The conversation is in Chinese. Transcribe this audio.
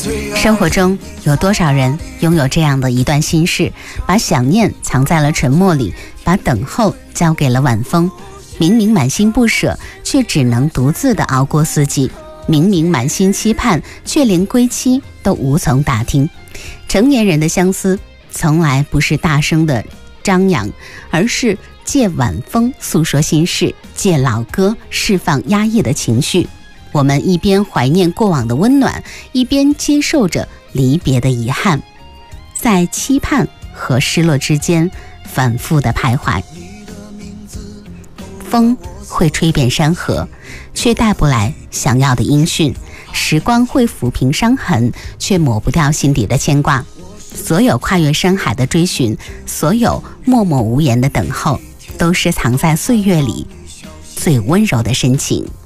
生活中有多少人拥有这样的一段心事，把想念藏在了沉默里，把等候交给了晚风。明明满心不舍，却只能独自的熬过四季；明明满心期盼，却连归期都无从打听。成年人的相思从来不是大声的张扬，而是借晚风诉说心事，借老歌释放压抑的情绪。我们一边怀念过往的温暖，一边接受着离别的遗憾，在期盼和失落之间反复的徘徊。风会吹遍山河，却带不来想要的音讯；时光会抚平伤痕，却抹不掉心底的牵挂。所有跨越山海的追寻，所有默默无言的等候，都是藏在岁月里最温柔的深情。